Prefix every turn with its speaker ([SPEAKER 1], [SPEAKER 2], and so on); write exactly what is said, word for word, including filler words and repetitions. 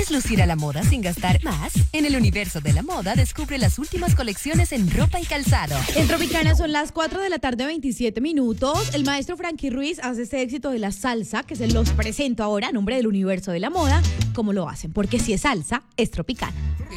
[SPEAKER 1] ¿Quieres lucir a la moda sin gastar más? En el universo de la moda descubre las últimas colecciones en ropa y calzado.
[SPEAKER 2] En Tropicana son las cuatro de la tarde, veintisiete minutos. El maestro Frankie Ruiz hace este éxito de la salsa que se los presento ahora a nombre del universo de la moda. ¿Cómo lo hacen? Porque si es salsa, es Tropicana.